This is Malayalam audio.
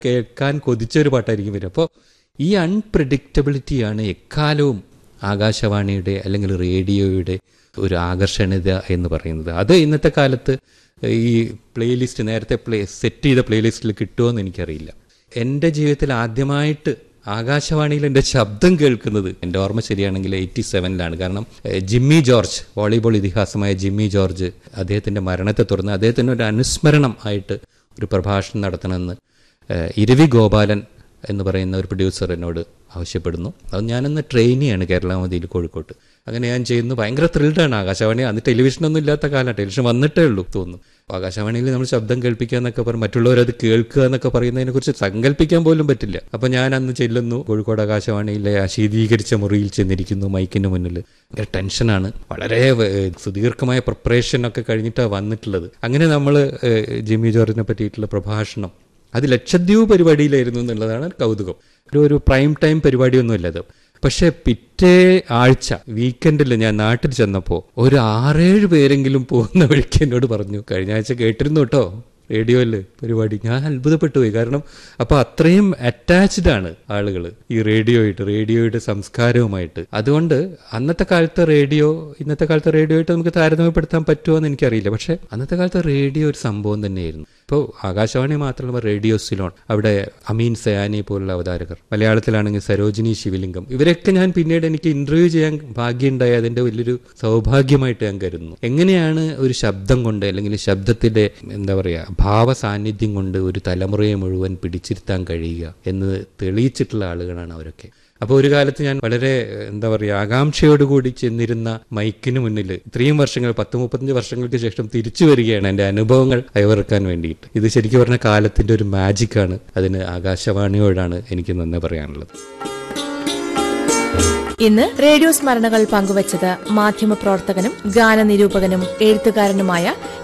കേൾക്കാൻ കൊതിച്ചൊരു പാട്ടായിരിക്കും വരും. അപ്പോൾ ഈ അൺപ്രഡിക്റ്റബിലിറ്റിയാണ് എക്കാലവും ആകാശവാണിയുടെ അല്ലെങ്കിൽ റേഡിയോയുടെ ഒരു ആകർഷണീയത എന്ന് പറയുന്നത്. അത് ഇന്നത്തെ കാലത്ത് ഈ പ്ലേലിസ്റ്റ് നേരത്തെ സെറ്റ് ചെയ്ത പ്ലേലിസ്റ്റിൽ കിട്ടുമോ എന്ന് എനിക്കറിയില്ല. എൻ്റെ ജീവിതത്തിൽ ആദ്യമായിട്ട് ആകാശവാണിയിൽ എൻ്റെ ശബ്ദം കേൾക്കുന്നത്, എൻ്റെ ഓർമ്മ ശരിയാണെങ്കിൽ 87-ലാണ്. കാരണം ജിമ്മി ജോർജ്, വോളിബോൾ ഇതിഹാസമായ ജിമ്മി ജോർജ്, അദ്ദേഹത്തിൻ്റെ മരണത്തെ തുടർന്ന് അദ്ദേഹത്തിന് ഒരു അനുസ്മരണം ആയിട്ട് ഒരു പ്രഭാഷണം നടത്തണമെന്ന് ഇരവി ഗോപാലൻ എന്ന് പറയുന്ന ഒരു പ്രൊഡ്യൂസർ എന്നോട് ആവശ്യപ്പെടുന്നു. അത് ഞാനന്ന് ട്രെയിനിയാണ് കേരളാമതിയിൽ കോഴിക്കോട്ട്. അങ്ങനെ ഞാൻ ചെയ്യുന്നു. ഭയങ്കര ത്രില്ഡാണ്. ആകാശവാണി അന്ന് ടെലിവിഷനൊന്നും ഇല്ലാത്ത കാലമാണ്, ടെലിവിഷൻ വന്നിട്ടേ ഉള്ളൂ തോന്നുന്നു. ആകാശവാണിയിൽ നമ്മൾ ശബ്ദം കേൾപ്പിക്കുക എന്നൊക്കെ പറയും, മറ്റുള്ളവരത് കേൾക്കുക എന്നൊക്കെ പറയുന്നതിനെ കുറിച്ച് സങ്കല്പിക്കാൻ പോലും പറ്റില്ല. അപ്പം ഞാൻ അന്ന് ചെല്ലുന്നു, കോഴിക്കോട് ആകാശവാണിയിലെ ആ ശീതീകരിച്ച മുറിയിൽ ചെന്നിരിക്കുന്നു, മൈക്കിന് മുന്നിൽ. ഭയങ്കര ടെൻഷനാണ്. വളരെ സുദീർഘമായ പ്രിപ്പറേഷനൊക്കെ കഴിഞ്ഞിട്ടാണ് വന്നിട്ടുള്ളത്. അങ്ങനെ നമ്മൾ ജിമ്മി ജോർജിനെ പറ്റിയിട്ടുള്ള പ്രഭാഷണം അത് ലക്ഷദ്വീപ് പരിപാടിയിലായിരുന്നു എന്നുള്ളതാണ് കൗതുകം. ഒരു പ്രൈം ടൈം പരിപാടിയൊന്നുമില്ല അത്. പക്ഷെ പിറ്റേ ആഴ്ച വീക്കെൻഡിൽ ഞാൻ നാട്ടിൽ ചെന്നപ്പോൾ ഒരു 6-7 പേരെങ്കിലും പോകുന്ന വഴിക്ക് എന്നോട് പറഞ്ഞു, കഴിഞ്ഞ ആഴ്ച കേട്ടിരുന്നു കേട്ടോ റേഡിയോയിൽ പരിപാടി. ഞാൻ അത്ഭുതപ്പെട്ടു പോയി. കാരണം അപ്പോൾ അത്രയും അറ്റാച്ച്ഡ് ആണ് ആളുകൾ ഈ റേഡിയോയുടെ സംസ്കാരവുമായിട്ട്. അതുകൊണ്ട് അന്നത്തെ കാലത്തെ റേഡിയോ ഇന്നത്തെ കാലത്തെ റേഡിയോയായിട്ട് നമുക്ക് താരതമ്യപ്പെടുത്താൻ പറ്റുമോ എന്ന് എനിക്കറിയില്ല. പക്ഷെ അന്നത്തെ കാലത്തെ റേഡിയോ ഒരു സംഭവം തന്നെയായിരുന്നു. ഇപ്പോൾ ആകാശവാണി മാത്രമല്ല, റേഡിയോ സിലോൺ, അവിടെ അമീൻ സയാനി പോലുള്ള അവതാരകർ, മലയാളത്തിലാണെങ്കിൽ സരോജിനി ശിവലിംഗം, ഇവരൊക്കെ ഞാൻ പിന്നീട് എനിക്ക് ഇന്റർവ്യൂ ചെയ്യാൻ ഭാഗ്യമുണ്ടായി. അതിൻ്റെ വലിയൊരു സൗഭാഗ്യമായിട്ട് ഞാൻ കരുതുന്നു. എങ്ങനെയാണ് ഒരു ശബ്ദം കൊണ്ട് അല്ലെങ്കിൽ ശബ്ദത്തിൻ്റെ എന്താ പറയുക ഭാവ സാന്നിധ്യം കൊണ്ട് ഒരു തലമുറയെ മുഴുവൻ പിടിച്ചിരുത്താൻ കഴിയുക എന്ന് തെളിയിച്ചിട്ടുള്ള ആളുകളാണ് അവരൊക്കെ. അപ്പോൾ ഒരു കാലത്ത് ഞാൻ വളരെ എന്താ പറയുക ആകാംക്ഷയോടുകൂടി ചെന്നിരുന്ന മൈക്കിന് മുന്നിൽ ഇത്രയും വർഷങ്ങൾ 10-35 വർഷങ്ങൾക്ക് ശേഷം തിരിച്ചു വരികയാണ് എൻ്റെ അനുഭവങ്ങൾ അയവിറക്കാൻ വേണ്ടിയിട്ട്. ഇത് ശരിക്കും പറഞ്ഞ കാലത്തിൻ്റെ ഒരു മാജിക്കാണ്. അതിന് ആകാശവാണിയോടാണ് എനിക്ക് നന്ദി പറയാനുള്ളത്. ഇന്ന് റേഡിയോ സ്മരണകൾ പങ്കുവച്ചത് മാധ്യമപ്രവർത്തകനും ഗാനനിരൂപകനും എഴുത്തുകാരനുമായ